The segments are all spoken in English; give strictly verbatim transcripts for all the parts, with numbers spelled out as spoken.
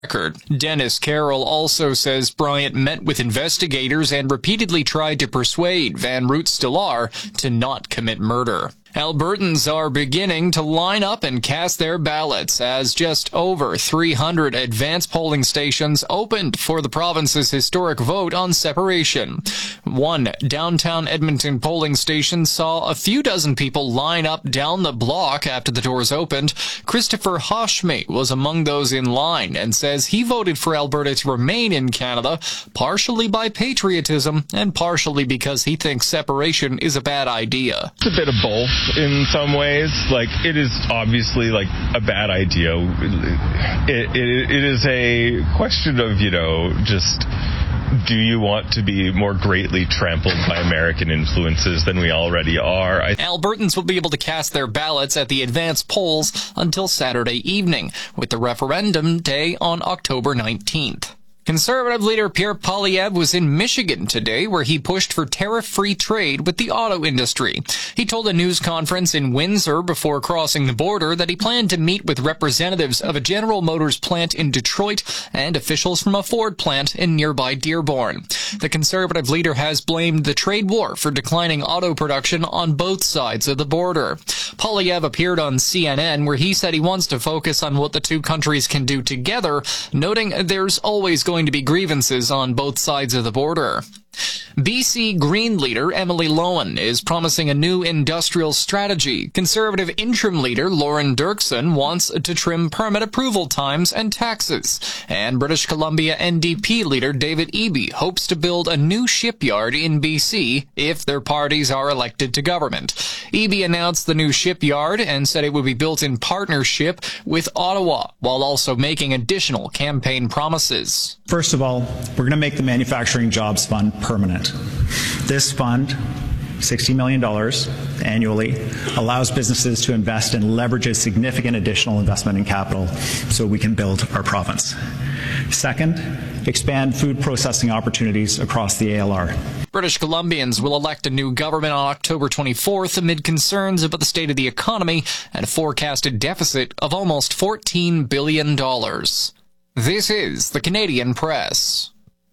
record. Dennis Carroll also says Bryant met with investigators and repeatedly tried to persuade Van Root-Stellaar to not commit murder. Albertans are beginning to line up and cast their ballots as just over three hundred advance polling stations opened for the province's historic vote on separation. One downtown Edmonton polling station saw a few dozen people line up down the block after the doors opened. Christopher Hoshme was among those in line and says he voted for Alberta to remain in Canada, partially by patriotism and partially because he thinks separation is a bad idea. It's a bit of both. In some ways, like, it is obviously like a bad idea. It, it, it is a question of, you know, just, do you want to be more greatly trampled by American influences than we already are? I- Albertans will be able to cast their ballots at the advance polls until Saturday evening, with the referendum day on October nineteenth. Conservative leader Pierre Poilievre was in Michigan today, where he pushed for tariff-free trade with the auto industry. He told a news conference in Windsor before crossing the border that he planned to meet with representatives of a General Motors plant in Detroit and officials from a Ford plant in nearby Dearborn. The conservative leader has blamed the trade war for declining auto production on both sides of the border. Poilievre appeared on C N N, where he said he wants to focus on what the two countries can do together, noting there's always going to be grievances on both sides of the border. B C Green leader Emily Lowen is promising a new industrial strategy. Conservative interim leader Lauren Dirksen wants to trim permit approval times and taxes. And British Columbia N D P leader David Eby hopes to build a new shipyard in B C if their parties are elected to government. Eby announced the new shipyard and said it would be built in partnership with Ottawa, while also making additional campaign promises. First of all, we're going to make the Manufacturing Jobs Fund permanent. This fund, sixty million dollars annually, allows businesses to invest and leverages significant additional investment in capital so we can build our province. Second, expand food processing opportunities across the A L R. British Columbians will elect a new government on October twenty-fourth amid concerns about the state of the economy and a forecasted deficit of almost fourteen billion dollars. This is the Canadian Press.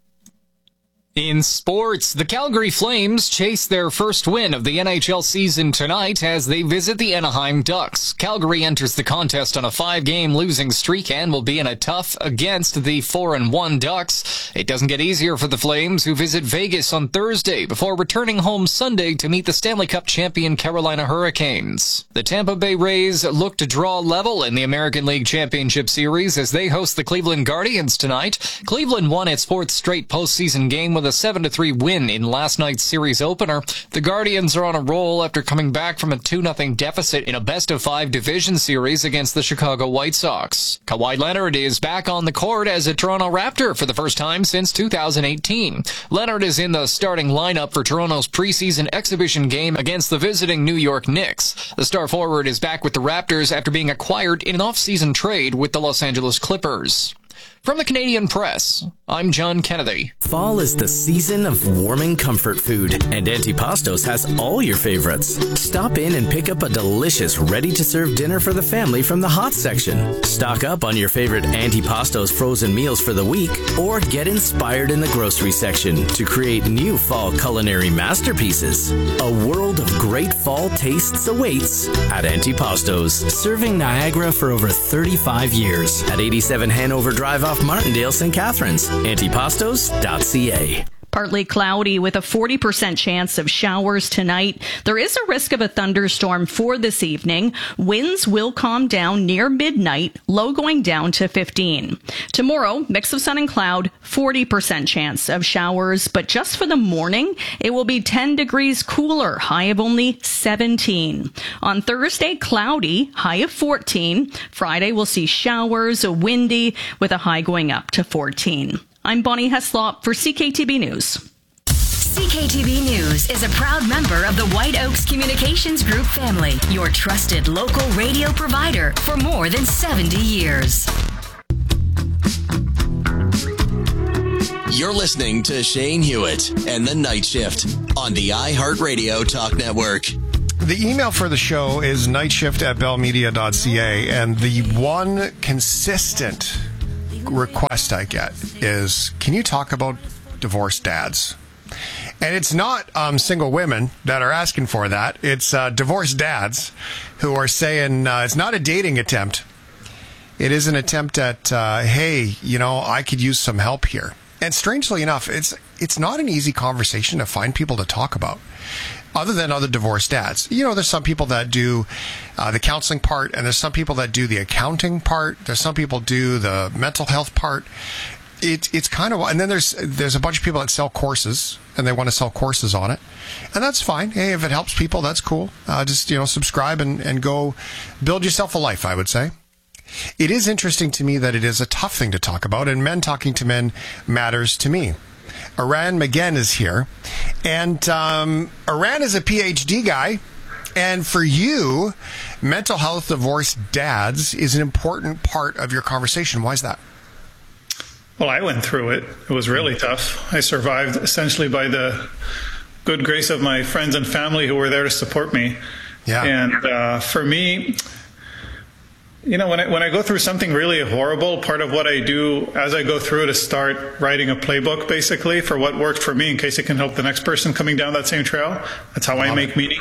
In sports, the Calgary Flames chase their first win of the N H L season tonight as they visit the Anaheim Ducks. Calgary enters the contest on a five-game losing streak and will be in a tough against the four and one Ducks. It doesn't get easier for the Flames, who visit Vegas on Thursday before returning home Sunday to meet the Stanley Cup champion Carolina Hurricanes. The Tampa Bay Rays look to draw level in the American League Championship Series as they host the Cleveland Guardians tonight. Cleveland won its fourth straight postseason game with a seven to three win in last night's series opener. The Guardians are on a roll after coming back from a two nothing deficit in a best-of-five division series against the Chicago White Sox. Kawhi Leonard is back on the court as a Toronto Raptor for the first time since two thousand eighteen. Leonard is in the starting lineup for Toronto's preseason exhibition game against the visiting New York Knicks. The star forward is back with the Raptors after being acquired in an off-season trade with the Los Angeles Clippers. From the Canadian Press, I'm John Kennedy. Fall is the season of warming comfort food, and Antipastos has all your favorites. Stop in and pick up a delicious, ready-to-serve dinner for the family from the hot section. Stock up on your favorite Antipastos frozen meals for the week, or get inspired in the grocery section to create new fall culinary masterpieces. A world of great fall tastes awaits at Antipastos, serving Niagara for over thirty-five years at eighty-seven Hanover Drive off Martindale, Saint Catharines. Antipastos dot c a. Partly cloudy with a forty percent chance of showers tonight. There is a risk of a thunderstorm for this evening. Winds will calm down near midnight, low going down to fifteen. Tomorrow, mix of sun and cloud, forty percent chance of showers, but just for the morning, it will be ten degrees cooler, high of only seventeen. On Thursday, cloudy, high of fourteen. Friday, we'll see showers, windy, with a high going up to fourteen. I'm Bonnie Heslop for C K T B News. C K T B News is a proud member of the White Oaks Communications Group family, your trusted local radio provider for more than seventy years. You're listening to Shane Hewitt and The Night Shift on the iHeartRadio Talk Network. The email for the show is nightshift at bell media dot c a, and the one consistent request I get is, can you talk about divorced dads? And it's not um, single women that are asking for that. It's uh, divorced dads who are saying uh, it's not a dating attempt. It is an attempt at, uh, hey, you know, I could use some help here. And strangely enough, it's it's not an easy conversation to find people to talk about, other than other divorced dads. You know, there's some people that do uh, the counseling part, and there's some people that do the accounting part. There's some people do the mental health part. It, it's kind of, and then there's there's a bunch of people that sell courses, and they want to sell courses on it, and that's fine. Hey, if it helps people, that's cool. Uh, just, you know, subscribe and, and go build yourself a life, I would say. It is interesting to me that it is a tough thing to talk about, and men talking to men matters to me. Eran Magen is here, and um, Eran is a P H D guy, and for you, mental health divorced dads is an important part of your conversation. Why is that? Well, I went through it. It was really tough. I survived essentially by the good grace of my friends and family who were there to support me. Yeah. And uh, for me, you know, when I, when I go through something really horrible, part of what I do as I go through it is start writing a playbook, basically, for what worked for me in case it can help the next person coming down that same trail. That's how I make meaning.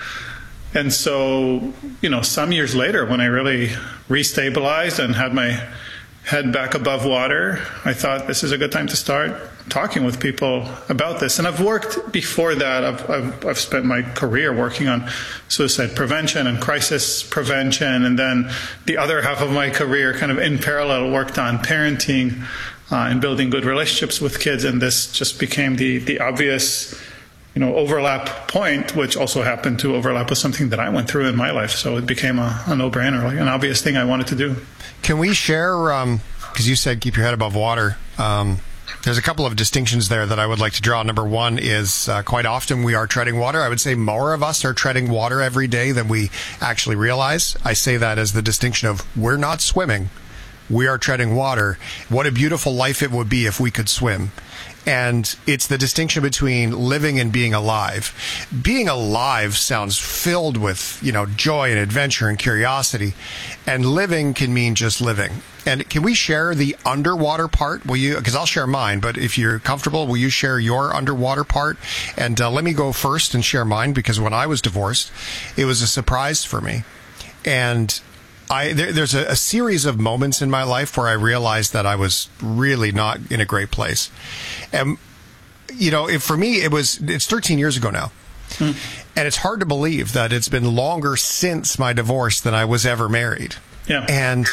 And so, you know, some years later, when I really restabilized and had my head back above water, I thought this is a good time to start talking with people about this. And I've worked before that. I've, I've, I've spent my career working on suicide prevention and crisis prevention. And then the other half of my career kind of in parallel worked on parenting uh, and building good relationships with kids. And this just became the, the obvious, you know, overlap point, which also happened to overlap with something that I went through in my life. So it became a, a no-brainer, like an obvious thing I wanted to do. Can we share, because um, you said keep your head above water, um, there's a couple of distinctions there that I would like to draw. Number one is uh, quite often we are treading water. I would say more of us are treading water every day than we actually realize. I say that as the distinction of we're not swimming, we are treading water. What a beautiful life it would be if we could swim. And it's the distinction between living and being alive. Being alive sounds filled with, you know, joy and adventure and curiosity. And living can mean just living. And can we share the underwater part? Will you, because I'll share mine, but if you're comfortable, will you share your underwater part? And uh, let me go first and share mine, because when I was divorced, it was a surprise for me. And I, there, there's a, a series of moments in my life where I realized that I was really not in a great place. And, you know, if, for me, it was, it's thirteen years ago now. Hmm. And it's hard to believe that it's been longer since my divorce than I was ever married. Yeah. And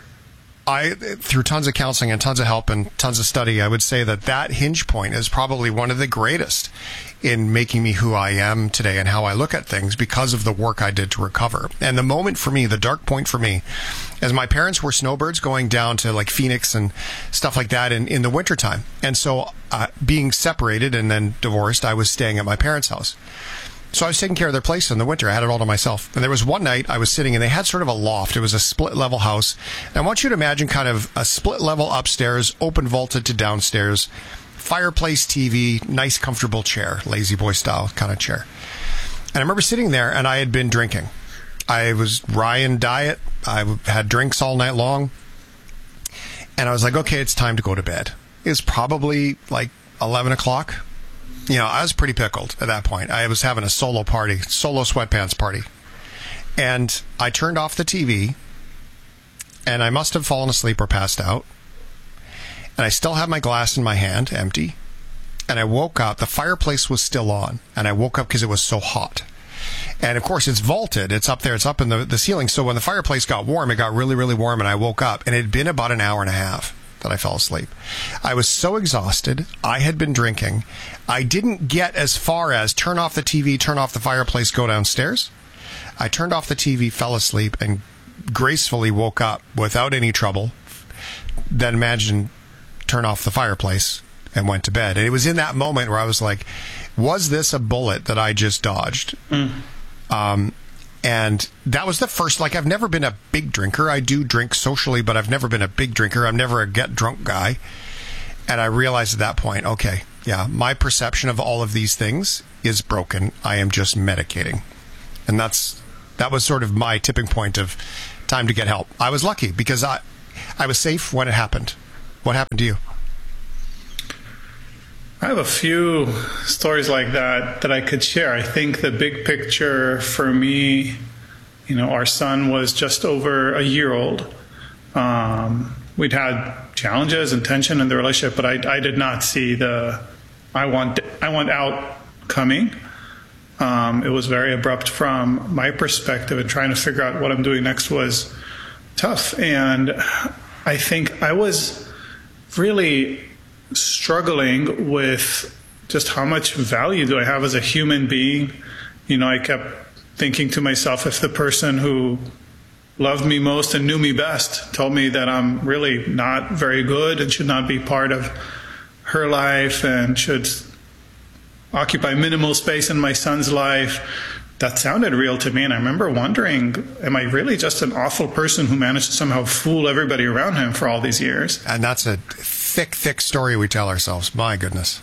I, through tons of counseling and tons of help and tons of study, I would say that that hinge point is probably one of the greatest in making me who I am today and how I look at things, because of the work I did to recover. And the moment for me, the dark point for me, as my parents were snowbirds going down to like Phoenix and stuff like that in, in the wintertime. And so uh, being separated and then divorced, I was staying at my parents' house. So I was taking care of their place in the winter. I had it all to myself. And there was one night I was sitting, and they had sort of a loft. It was a split-level house. And I want you to imagine kind of a split-level upstairs, open vaulted to downstairs, fireplace, T V, nice comfortable chair, lazy boy style kind of chair. And I remember sitting there, and I had been drinking. I was Ryan diet. I had drinks all night long. And I was like, okay, it's time to go to bed. It was probably like eleven o'clock. You know, I was pretty pickled at that point. I was having a solo party, solo sweatpants party. And I turned off the T V, and I must have fallen asleep or passed out. And I still have my glass in my hand, empty. And I woke up. The fireplace was still on. And I woke up because it was so hot. And, of course, it's vaulted. It's up there. It's up in the, the ceiling. So when the fireplace got warm, it got really, really warm. And I woke up. And it had been about an hour and a half that I fell asleep. I was so exhausted. I had been drinking. I didn't get as far as turn off the T V, turn off the fireplace, go downstairs. I turned off the T V, fell asleep, and gracefully woke up without any trouble. Then imagine turn off the fireplace and went to bed. And it was in that moment where I was like, was this a bullet that I just dodged? Mm. Um, and that was the first, like, I've never been a big drinker. I do drink socially, but I've never been a big drinker. I'm never a get drunk guy. And I realized at that point, okay, yeah, my perception of all of these things is broken. I am just medicating. And that's, that was sort of my tipping point of time to get help. I was lucky because I, I was safe when it happened. What happened to you? I have a few stories like that that I could share. I think the big picture for me, you know, our son was just over a year old. Um, we'd had challenges and tension in the relationship, but I, I did not see the I want I want out coming. Um, it was very abrupt from my perspective, and trying to figure out what I'm doing next was tough. And I think I was really struggling with just how much value do I have as a human being. You know, I kept thinking to myself, if the person who loved me most and knew me best told me that I'm really not very good and should not be part of her life and should occupy minimal space in my son's life, that sounded real to me. And I remember wondering, am I really just an awful person who managed to somehow fool everybody around him for all these years? And that's a thick, thick story we tell ourselves. My goodness.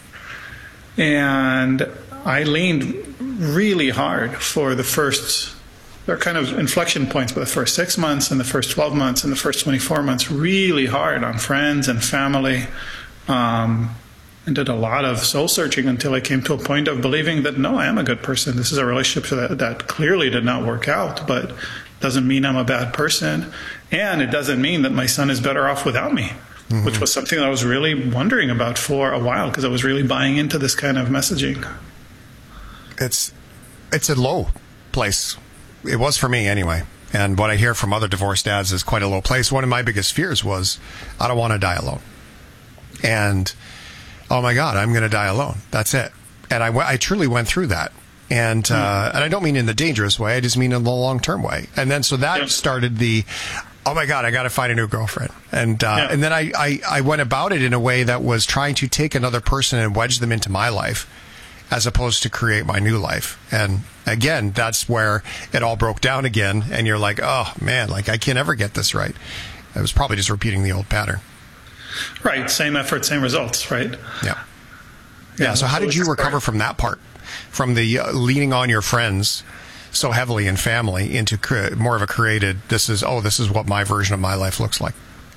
And I leaned really hard for the first, there are kind of inflection points, but the first six months and the first twelve months and the first twenty-four months, really hard on friends and family. Um, and did a lot of soul searching until I came to a point of believing that, no, I am a good person. This is a relationship that, that clearly did not work out, but doesn't mean I'm a bad person. And it doesn't mean that my son is better off without me, mm-hmm. which was something that I was really wondering about for a while, because I was really buying into this kind of messaging. It's, it's a low place. It was for me anyway. And what I hear from other divorced dads is quite a low place. One of my biggest fears was, I don't want to die alone. And oh my God, I'm going to die alone. That's it. And I, I truly went through that. And, uh, and I don't mean in the dangerous way. I just mean in the long-term way. And then, so that yeah. started the, oh my God, I got to find a new girlfriend. And, uh, yeah. and then I, I, I went about it in a way that was trying to take another person and wedge them into my life, as opposed to create my new life. And again, that's where it all broke down again. And you're like, oh man, like I can't ever get this right. I was probably just repeating the old pattern. Right. Same effort, same results, right? Yeah. Yeah. So how did you recover from that part? From the uh, leaning on your friends so heavily and family into cre- more of a created, this is, oh, this is what my version of my life looks like?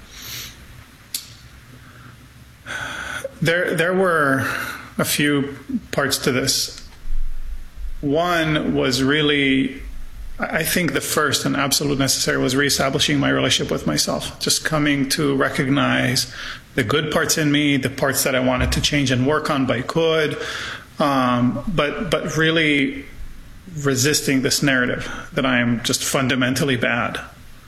There, there were a few parts to this. One was really, I think the first and absolute necessary was reestablishing my relationship with myself, just coming to recognize the good parts in me, the parts that I wanted to change and work on, but I could, um, but but really resisting this narrative that I am just fundamentally bad.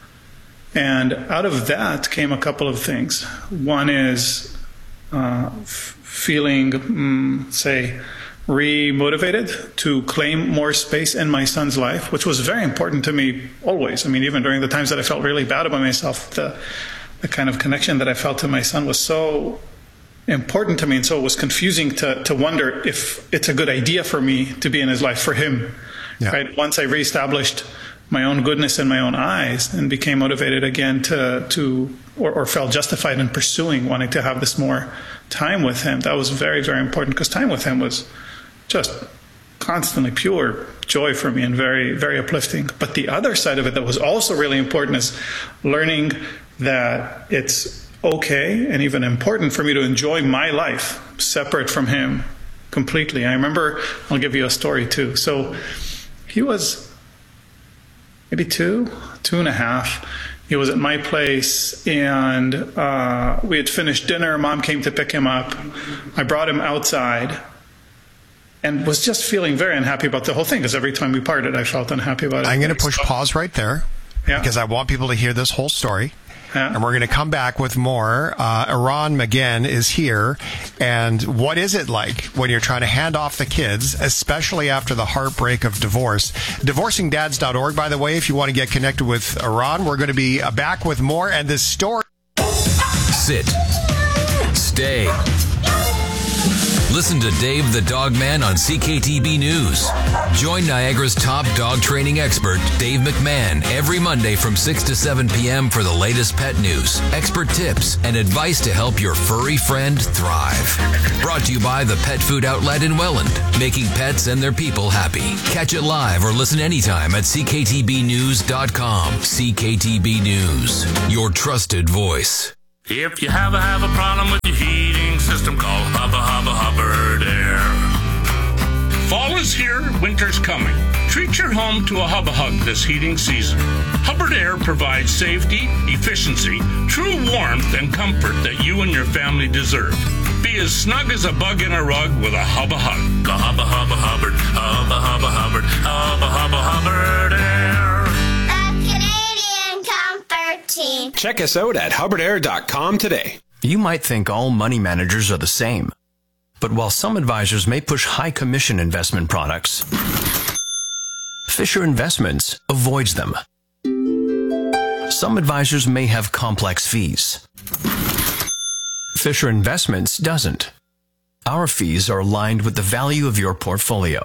And out of that came a couple of things. One is uh, f- feeling, mm, say, re-motivated to claim more space in my son's life, which was very important to me always. I mean, even during the times that I felt really bad about myself, the, the kind of connection that I felt to my son was so important to me, and so it was confusing to, to wonder if it's a good idea for me to be in his life for him. Yeah. Right? Once I reestablished my own goodness in my own eyes and became motivated again to, to or, or felt justified in pursuing wanting to have this more time with him, that was very, very important, because time with him was just constantly pure joy for me and very, very uplifting. But the other side of it that was also really important is learning that it's okay and even important for me to enjoy my life separate from him completely. I remember, I'll give you a story too. So he was maybe two, two and a half. He was at my place, and uh, we had finished dinner. Mom came to pick him up. I brought him outside, and was just feeling very unhappy about the whole thing, because every time we parted, I felt unhappy about it. I'm going to push pause right there, yeah. because I want people to hear this whole story. Yeah. And we're going to come back with more. Uh, Eran Maguen is here. And what is it like when you're trying to hand off the kids, especially after the heartbreak of divorce? divorcing dads dot org, by the way, if you want to get connected with Eran. We're going to be back with more. And this story. Sit. Stay. Listen to Dave the Dog Man on C K T B News. Join Niagara's top dog training expert, Dave McMahon, every Monday from six to seven p.m. for the latest pet news, expert tips, and advice to help your furry friend thrive. Brought to you by the Pet Food Outlet in Welland, making pets and their people happy. Catch it live or listen anytime at c k t b news dot com. C K T B News, your trusted voice. If you have a, have a problem with your heating system, call Hubba Hubba Hubbard Air. Fall is here, winter's coming. Treat your home to a Hubba Hug this heating season. Hubbard Air provides safety, efficiency, true warmth, and comfort that you and your family deserve. Be as snug as a bug in a rug with a Hubba Hug. Go Hubba Hubba Hubbard, Hubba Hubba Hubbard, Hubba Hubba Hubbard Air. The Canadian Comfort Team. Check us out at hubbard air dot com today. You might think all money managers are the same. But while some advisors may push high commission investment products, Fisher Investments avoids them. Some advisors may have complex fees. Fisher Investments doesn't. Our fees are aligned with the value of your portfolio.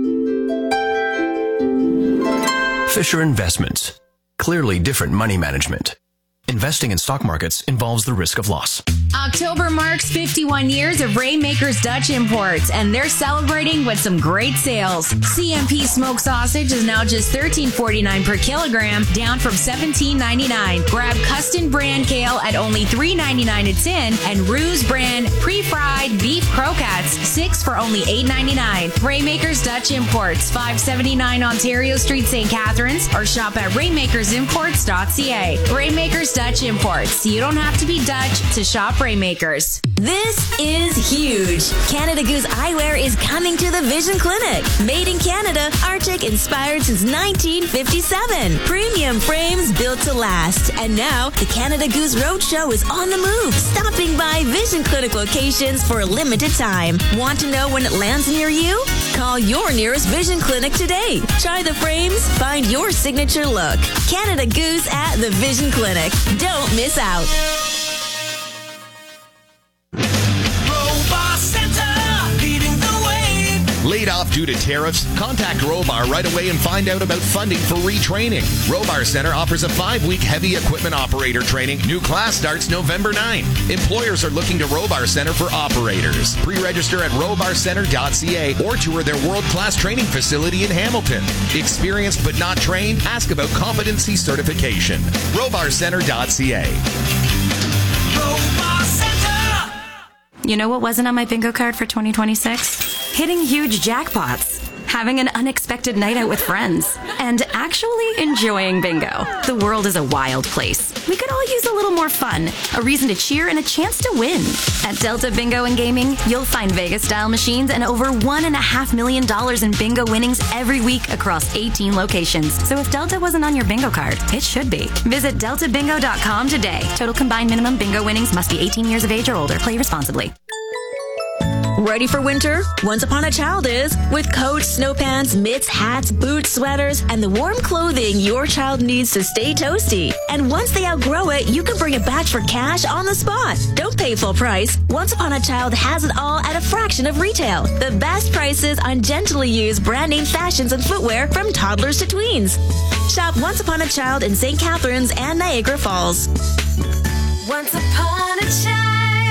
Fisher Investments. Clearly different money management. Investing in stock markets involves the risk of loss. October marks fifty-one years of Rainmakers Dutch Imports, and they're celebrating with some great sales. C M P smoked sausage is now just thirteen forty-nine per kilogram, down from seventeen ninety-nine. Grab Custom brand kale at only three ninety-nine a tin, and Ruse brand pre-fried beef croquettes, six for only eight ninety-nine. Rainmakers Dutch Imports, five seventy-nine Ontario Street, Saint Catharines, or shop at rainmakers imports dot c a. Rainmakers Dutch Imports. You don't have to be Dutch to shop Rainmakers. This is huge. Canada Goose Eyewear is coming to the Vision Clinic. Made in Canada, Arctic inspired since nineteen fifty-seven. Premium frames built to last. And now, the Canada Goose Roadshow is on the move, stopping by Vision Clinic locations for a limited time. Want to know when it lands near you? Call your nearest Vision Clinic today. Try the frames, find your signature look. Canada Goose at the Vision Clinic. Don't miss out. Laid off due to tariffs? Contact Robar right away and find out about funding for retraining. Robar Center offers a five-week heavy equipment operator training. New class starts November ninth. Employers are looking to Robar Center for operators. Pre-register at robar center dot c a or tour their world-class training facility in Hamilton. Experienced but not trained? Ask about competency certification. robar center dot c a. Robar Center! You know what wasn't on my bingo card for twenty twenty-six? Hitting huge jackpots, having an unexpected night out with friends, and actually enjoying bingo. The world is a wild place. We could all use a little more fun, a reason to cheer, and a chance to win. At Delta Bingo and Gaming, you'll find Vegas-style machines and over one and a half million dollars in bingo winnings every week across eighteen locations. So if Delta wasn't on your bingo card, it should be. Visit delta bingo dot com today. Total combined minimum bingo winnings must be eighteen years of age or older. Play responsibly. Ready for winter? Once Upon a Child is. With coats, snow pants, mitts, hats, boots, sweaters, and the warm clothing your child needs to stay toasty. And once they outgrow it, you can bring it back for cash on the spot. Don't pay full price. Once Upon a Child has it all at a fraction of retail. The best prices on gently used brand name fashions and footwear from toddlers to tweens. Shop Once Upon a Child in Saint Catharines and Niagara Falls. Once upon a child.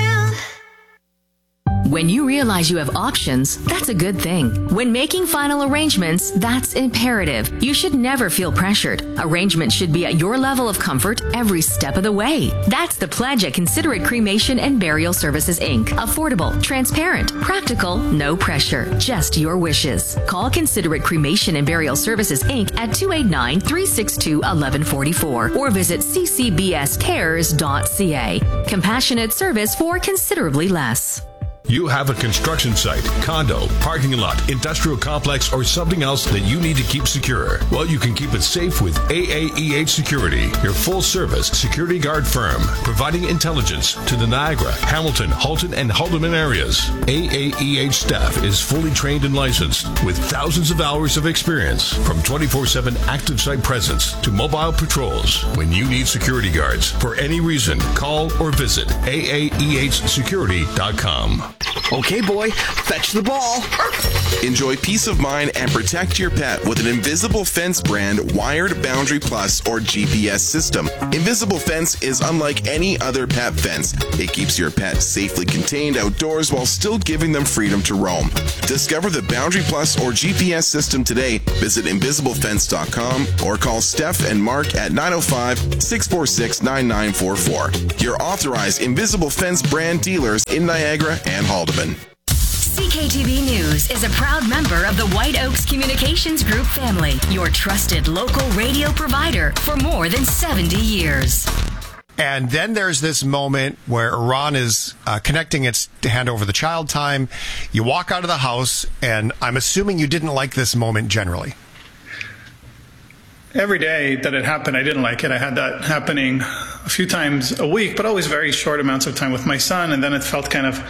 When you realize you have options, that's a good thing. When making final arrangements, that's imperative. You should never feel pressured. Arrangements should be at your level of comfort every step of the way. That's the pledge at Considerate Cremation and Burial Services, Incorporated. Affordable, transparent, practical, no pressure, just your wishes. Call Considerate Cremation and Burial Services, Incorporated at two eight nine, three six two, one one four four or visit c c b s cares dot c a. Compassionate service for considerably less. You have a construction site, condo, parking lot, industrial complex, or something else that you need to keep secure. Well, you can keep it safe with A A E H Security, your full-service security guard firm, providing intelligence to the Niagara, Hamilton, Halton, and Haldimand areas. A A E H staff is fully trained and licensed with thousands of hours of experience, from twenty-four seven active site presence to mobile patrols. When you need security guards for any reason, call or visit A A E H security dot com. Okay, boy, fetch the ball. Enjoy peace of mind and protect your pet with an Invisible Fence brand Wired Boundary Plus or G P S system. Invisible Fence is unlike any other pet fence. It keeps your pet safely contained outdoors while still giving them freedom to roam. Discover the Boundary Plus or G P S system today. Visit invisible fence dot com or call Steph and Mark at nine oh five, six four six, nine nine four four. Your authorized Invisible Fence brand dealers in Niagara and Haldeman. C K T B News is a proud member of the White Oaks Communications Group family, your trusted local radio provider for more than seventy years. And then there's this moment where Iran is uh, connecting its to hand over the child time. You walk out of the house, and I'm assuming you didn't like this moment generally. Every day that it happened, I didn't like it. I had that happening a few times a week, but always very short amounts of time with my son. And then it felt kind of,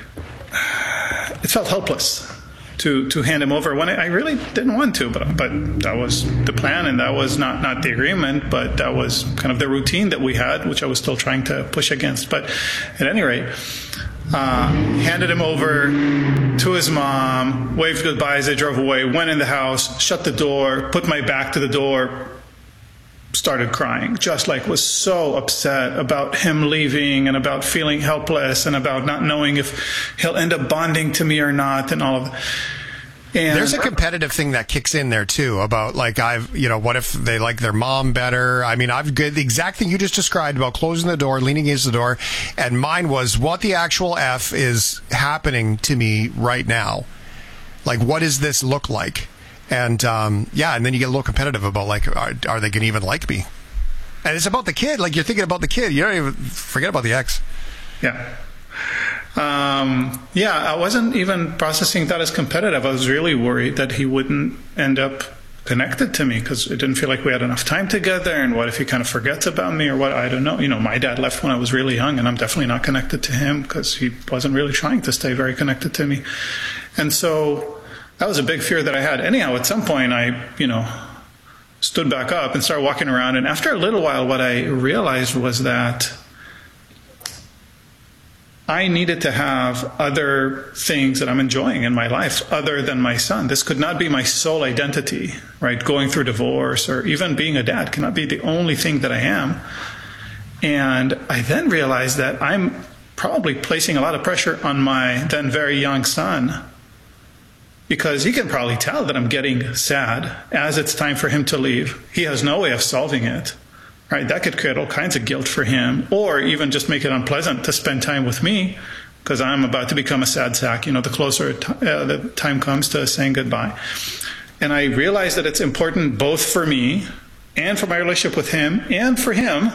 it felt helpless to to hand him over when I, I really didn't want to, but but that was the plan, and that was not, not the agreement, but that was kind of the routine that we had, which I was still trying to push against. But at any rate, uh, handed him over to his mom, waved goodbye as they drove away, went in the house, shut the door, put my back to the door, started crying, just like was so upset about him leaving and about feeling helpless and about not knowing if he'll end up bonding to me or not and all of that. And there's a competitive thing that kicks in there too about like I've you know what if they like their mom better. I mean I've good the exact thing you just described about closing the door, leaning against the door, and mine was what the actual F is happening to me right now. Like what does this look like? And, um, yeah, and then you get a little competitive about, like, are, are they going to even like me? And it's about the kid. Like, you're thinking about the kid. You don't even forget about the ex. Yeah. Um, yeah, I wasn't even processing that as competitive. I was really worried that he wouldn't end up connected to me because it didn't feel like we had enough time together. And what if he kind of forgets about me or what? I don't know. You know, my dad left when I was really young, and I'm definitely not connected to him because he wasn't really trying to stay very connected to me. And so that was a big fear that I had. Anyhow, at some point, I, you know, stood back up and started walking around. And after a little while, what I realized was that I needed to have other things that I'm enjoying in my life other than my son. This could not be my sole identity, right? Going through divorce or even being a dad cannot be the only thing that I am. And I then realized that I'm probably placing a lot of pressure on my then very young son, because he can probably tell that I'm getting sad as it's time for him to leave. He has no way of solving it, right? That could create all kinds of guilt for him, or even just make it unpleasant to spend time with me because I'm about to become a sad sack, you know, the closer t- uh, the time comes to saying goodbye. And I realized that it's important both for me and for my relationship with him and for him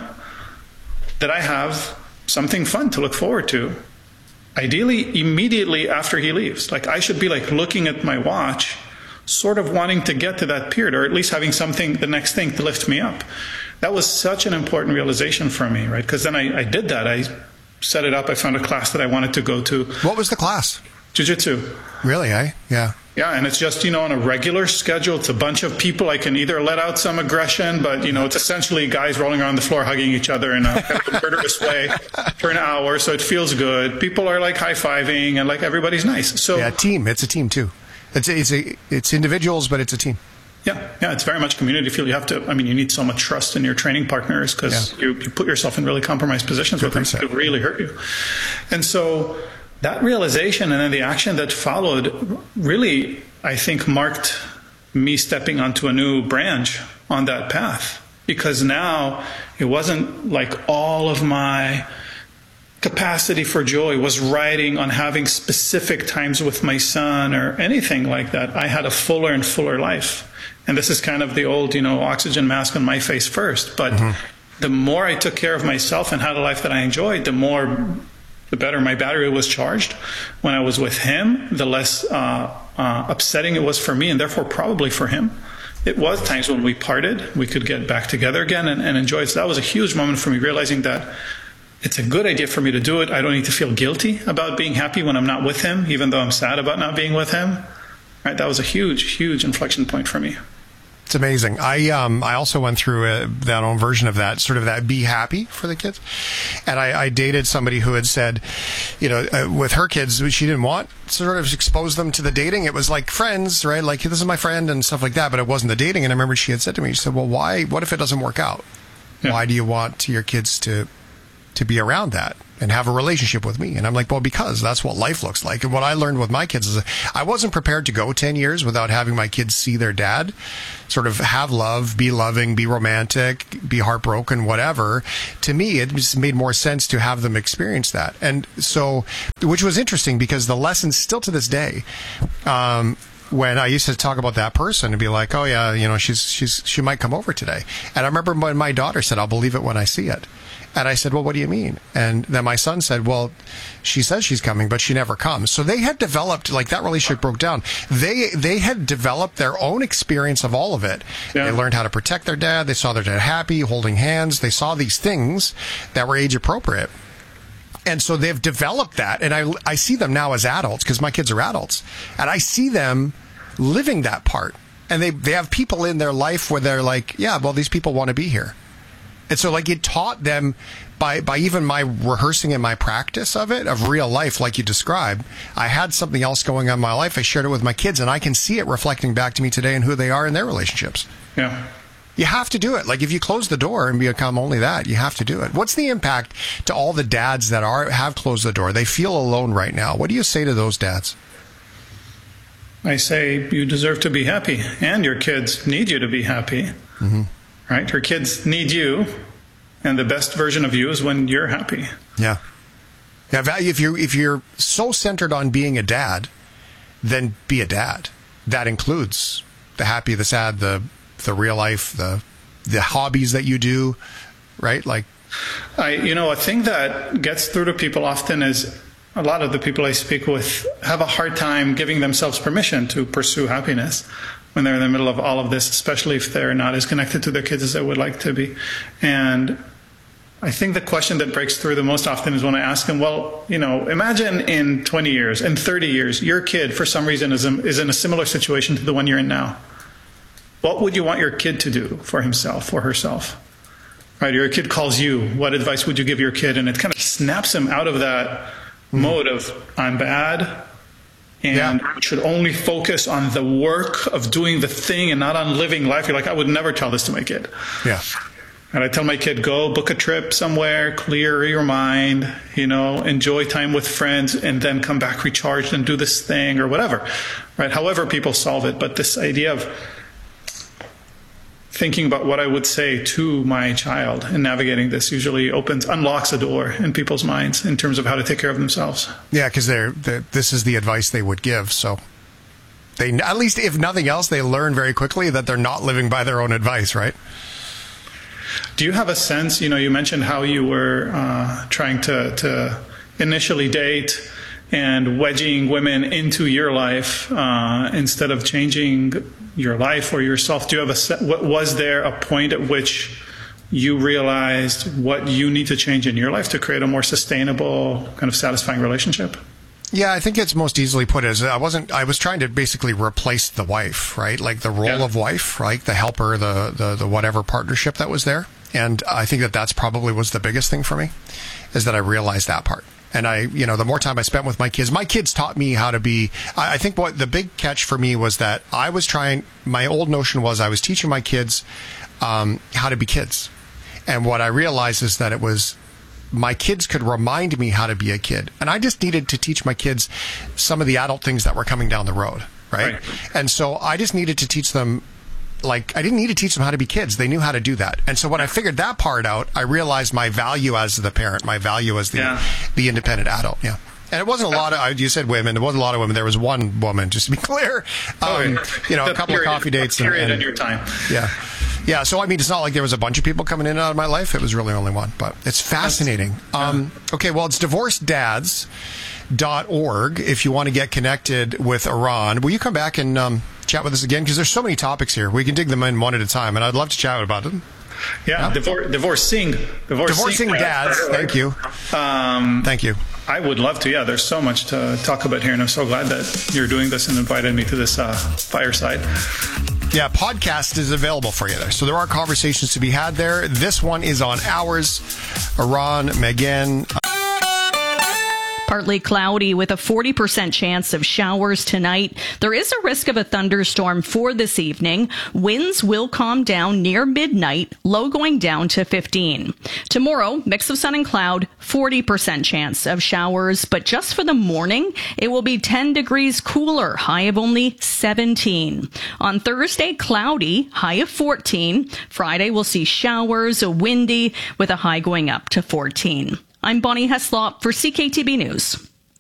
that I have something fun to look forward to. Ideally, immediately after he leaves. Like, I should be like looking at my watch, sort of wanting to get to that period, or at least having something, the next thing to lift me up. That was such an important realization for me, right? Because then I, I did that. I set it up. I found a class that I wanted to go to. What was the class? Jiu-jitsu. Really, eh? Yeah. Yeah, and it's just, you know, on a regular schedule. It's a bunch of people. I can either let out some aggression, but, you know, it's essentially guys rolling around the floor hugging each other in a kind of a murderous way for an hour, so it feels good. People are, like, high-fiving, and, like, everybody's nice. So yeah, team. It's a team, too. It's it's a, it's individuals, but it's a team. Yeah, yeah, it's very much community feel. You have to, I mean, you need so much trust in your training partners because yeah. you, you put yourself in really compromised positions with them. It could really hurt you. And so that realization and then the action that followed really, I think, marked me stepping onto a new branch on that path. Because now it wasn't like all of my capacity for joy was riding on having specific times with my son or anything like that. I had a fuller and fuller life. And this is kind of the old, you know, oxygen mask on my face first. But mm-hmm. the more I took care of myself and had a life that I enjoyed, the more... the better my battery was charged. When I was with him, the less uh, uh, upsetting it was for me, and therefore probably for him. It was times when we parted, we could get back together again and, and enjoy it. So that was a huge moment for me, realizing that it's a good idea for me to do it. I don't need to feel guilty about being happy when I'm not with him, even though I'm sad about not being with him. Right? That was a huge, huge inflection point for me. It's amazing. I um I also went through a, that own version of that, sort of that be happy for the kids. And I, I dated somebody who had said, you know, uh, with her kids, she didn't want to sort of expose them to the dating. It was like friends, right? Like, this is my friend and stuff like that, but it wasn't the dating. And I remember she had said to me, she said, well, why, what if it doesn't work out? Yeah. Why do you want your kids to to be around that and have a relationship with me? And I'm like, well, because that's what life looks like. And what I learned with my kids is I wasn't prepared to go ten years without having my kids see their dad sort of have love, be loving, be romantic, be heartbroken, whatever. To me, it just made more sense to have them experience that. And so, which was interesting because the lessons still to this day, um, when I used to talk about that person and be like, oh yeah, you know, she's, she's, she might come over today. And I remember when my daughter said, I'll believe it when I see it. And I said, well, what do you mean? And then my son said, well, she says she's coming, but she never comes. So they had developed, like, that relationship broke down. They they had developed their own experience of all of it. Yeah. They learned how to protect their dad. They saw their dad happy, holding hands. They saw these things that were age appropriate. And so they've developed that. And I, I see them now as adults because my kids are adults. And I see them living that part. And they, they have people in their life where they're like, yeah, well, these people want to be here. And so, like, it taught them by, by even my rehearsing and my practice of it, of real life, like you described. I had something else going on in my life. I shared it with my kids, and I can see it reflecting back to me today and who they are in their relationships. Yeah. You have to do it. Like, if you close the door and become only that, you have to do it. What's the impact to all the dads that are have closed the door? They feel alone right now. What do you say to those dads? I say you deserve to be happy, and your kids need you to be happy. Mm-hmm. Right? Her kids need you, and the best version of you is when you're happy. Yeah. Yeah. Value. If you're if you're so centered on being a dad, then be a dad. That includes the happy, the sad, the the real life, the the hobbies that you do. Right? Like, I you know a thing that gets through to people often is a lot of the people I speak with have a hard time giving themselves permission to pursue happiness when they're in the middle of all of this, especially if they're not as connected to their kids as they would like to be. And I think the question that breaks through the most often is when I ask them, well, you know, imagine in twenty years, in thirty years, your kid, for some reason, is, is in a similar situation to the one you're in now. What would you want your kid to do for himself or herself? Right? Your kid calls you. What advice would you give your kid? And it kind of snaps him out of that mm-hmm. mode of, I'm bad, and yeah. should only focus on the work of doing the thing and not on living life. You're like, I would never tell this to my kid. Yeah. And I tell my kid, go book a trip somewhere, clear your mind, you know, enjoy time with friends, and then come back recharged and do this thing or whatever, right? However people solve it. But this idea of thinking about what I would say to my child and navigating this usually opens, unlocks a door in people's minds in terms of how to take care of themselves. Yeah, because they're, they're this is the advice they would give. So they, at least if nothing else, they learn very quickly that they're not living by their own advice, right? Do you have a sense, you know, you mentioned how you were uh, trying to, to initially date and wedging women into your life uh, instead of changing your life or yourself. Do you have a, was there a point at which you realized what you need to change in your life to create a more sustainable, kind of satisfying relationship? Yeah, I think it's most easily put as I wasn't, I was trying to basically replace the wife, right? Like the role yeah. of wife, right? The helper, the, the, the whatever partnership that was there. And I think that that's probably was the biggest thing for me, is that I realized that part. And I, you know, the more time I spent with my kids, my kids taught me how to be, I think what the big catch for me was that I was trying, my old notion was I was teaching my kids um, how to be kids. And what I realized is that it was, my kids could remind me how to be a kid. And I just needed to teach my kids some of the adult things that were coming down the road, right? right. And so I just needed to teach them, like, I didn't need to teach them how to be kids. They knew how to do that. And so when I figured that part out, I realized my value as the parent, my value as the yeah. the independent adult. Yeah. And it wasn't a lot of, you said women, there wasn't a lot of women. There was one woman, just to be clear. Um, oh, yeah. You know, the a couple period, of coffee dates. A period and, and, in your time. Yeah. Yeah, so I mean, it's not like there was a bunch of people coming in and out of my life. It was really only one, but it's fascinating. Um, okay, well, it's divorced dads dot org if you want to get connected with Eran. Will you come back and um, chat with us again? Because there's so many topics here. We can dig them in one at a time, and I'd love to chat about them. Yeah, yeah. Divor- divorcing, divorcing, divorcing dads. Thank you. Um, Thank you. I would love to. Yeah, there's so much to talk about here, and I'm so glad that you're doing this and invited me to this uh, fireside. Yeah, podcast is available for you there. So there are conversations to be had there. This one is on ours. Iran, Megan. Partly cloudy with a forty percent chance of showers tonight. There is a risk of a thunderstorm for this evening. Winds will calm down near midnight, low going down to fifteen. Tomorrow, mix of sun and cloud, forty percent chance of showers, but just for the morning, it will be ten degrees cooler, high of only seventeen. On Thursday, cloudy, high of fourteen. Friday, we'll see showers, windy, with a high going up to fourteen. I'm Bonnie Heslop for C K T B News.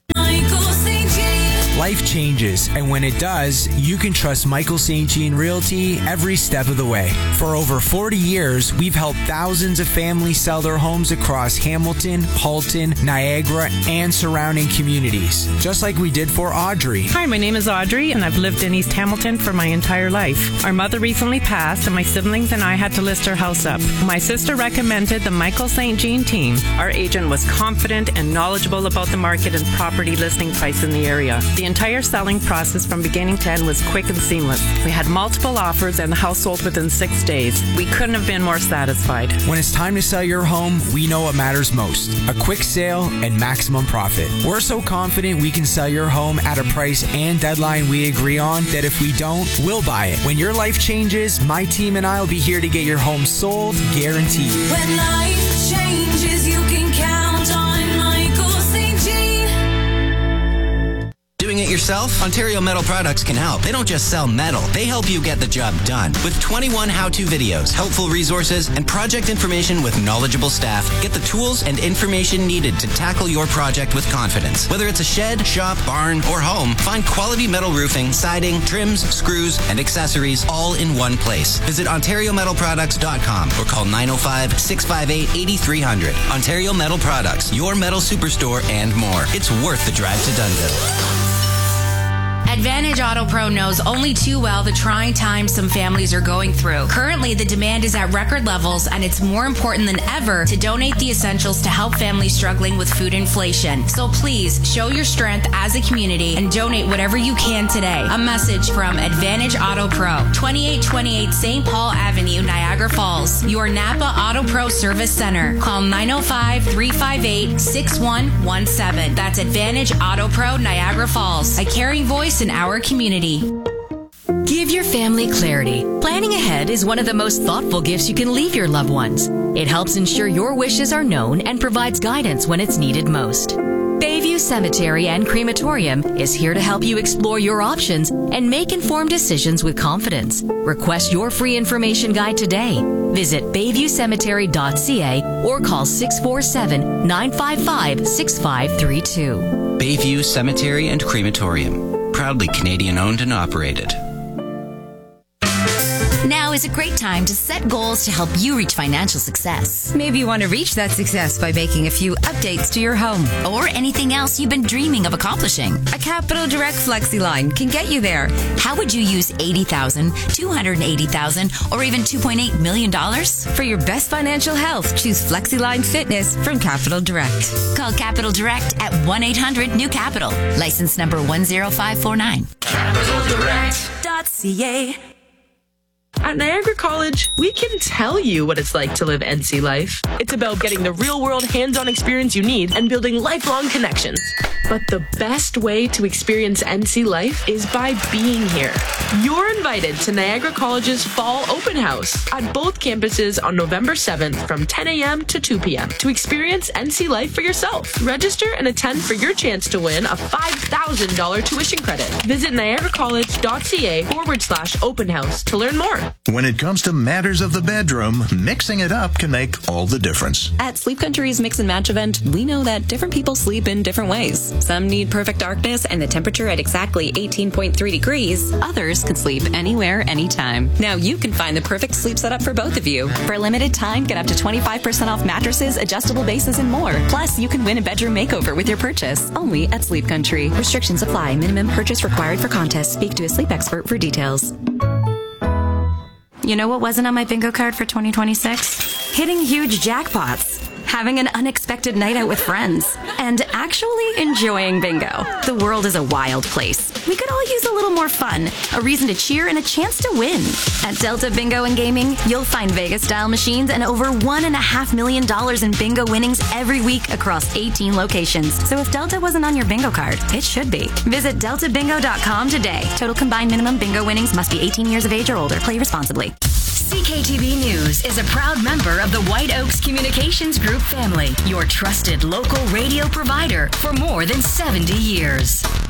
Life changes, and when it does, you can trust Michael Saint Jean Realty every step of the way. For over forty years, we've helped thousands of families sell their homes across Hamilton, Halton, Niagara, and surrounding communities, just like we did for Audrey. Hi, my name is Audrey, and I've lived in East Hamilton for my entire life. Our mother recently passed, and my siblings and I had to list our house up. My sister recommended the Michael Saint Jean team. Our agent was confident and knowledgeable about the market and property listing price in the area. The entire selling process from beginning to end was quick and seamless. We had multiple offers and the house sold within six days. We couldn't have been more satisfied. When it's time to sell your home, we know what matters most. A quick sale and maximum profit. We're so confident we can sell your home at a price and deadline we agree on that if we don't, we'll buy it. When your life changes, my team and I will be here to get your home sold, guaranteed. When life changes, you can count on Michael Saint Jean. Doing it yourself? Ontario Metal Products can help. They don't just sell metal, they help you get the job done. With twenty-one how-to videos, helpful resources, and project information with knowledgeable staff, get the tools and information needed to tackle your project with confidence. Whether it's a shed, shop, barn, or home, find quality metal roofing, siding, trims, screws, and accessories all in one place. Visit ontario metal products dot com or call nine oh five, six five eight, eight three zero zero. Ontario Metal Products, your metal superstore and more. It's worth the drive to Dunnville. Advantage Auto Pro knows only too well the trying times some families are going through. Currently, the demand is at record levels, and it's more important than ever to donate the essentials to help families struggling with food inflation. So please, show your strength as a community and donate whatever you can today. A message from Advantage Auto Pro, twenty-eight twenty-eight Saint Paul Avenue, Niagara Falls, your Napa Auto Pro Service Center. Call nine oh five, three five eight, six one one seven. That's Advantage Auto Pro, Niagara Falls, a caring voice in our community. Give your family clarity. Planning ahead is one of the most thoughtful gifts you can leave your loved ones. It helps ensure your wishes are known and provides guidance when it's needed most. Bayview Cemetery and Crematorium is here to help you explore your options and make informed decisions with confidence. Request your free information guide today. Visit bayview cemetery dot c a or call six four seven, nine five five, six five three two. Bayview Cemetery and Crematorium. Proudly Canadian owned and operated. Now is a great time to set goals to help you reach financial success. Maybe you want to reach that success by making a few updates to your home. Or anything else you've been dreaming of accomplishing. A Capital Direct Flexi line can get you there. How would you use eighty thousand dollars, two hundred eighty thousand dollars, or even two point eight million dollars? For your best financial health, choose Flexi Line Fitness from Capital Direct. Call Capital Direct at one eight hundred new capital. License number one zero five four nine. capital direct dot c a. At Niagara College, we can tell you what it's like to live N C life. It's about getting the real-world hands-on experience you need and building lifelong connections. But the best way to experience N C life is by being here. You're invited to Niagara College's Fall Open House at both campuses on November seventh from ten a.m. to two p.m. to experience N C life for yourself. Register and attend for your chance to win a five thousand dollars tuition credit. Visit niagara college dot c a forward slash open house to learn more. When it comes to matters of the bedroom, mixing it up can make all the difference. At Sleep Country's Mix and Match event, we know that different people sleep in different ways. Some need perfect darkness and the temperature at exactly eighteen point three degrees. Others can sleep anywhere, anytime. Now you can find the perfect sleep setup for both of you. For a limited time, get up to twenty-five percent off mattresses, adjustable bases, and more. Plus, you can win a bedroom makeover with your purchase. Only at Sleep Country. Restrictions apply. Minimum purchase required for contest. Speak to a sleep expert for details. You know what wasn't on my bingo card for twenty twenty-six? Hitting huge jackpots. having an unexpected night out with friends, and actually enjoying bingo. The world is a wild place. We could all use a little more fun, a reason to cheer, and a chance to win. At Delta Bingo and Gaming, you'll find Vegas-style machines and over one and a half million dollars in bingo winnings every week across eighteen locations. So if Delta wasn't on your bingo card, it should be. Visit delta bingo dot com today. Total combined minimum bingo winnings must be eighteen years of age or older. Play responsibly. C K T V News is a proud member of the White Oaks Communications Group family, your trusted local radio provider for more than seventy years.